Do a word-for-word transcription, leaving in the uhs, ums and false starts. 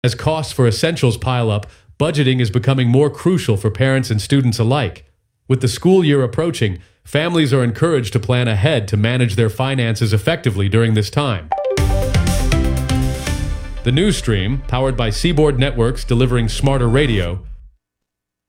As costs for essentials pile up, budgeting is becoming more crucial for parents and students alike. With the school year approaching, families are encouraged to plan ahead to manage their finances effectively during this time. The news stream, powered by Seaboard Networks delivering smarter radio,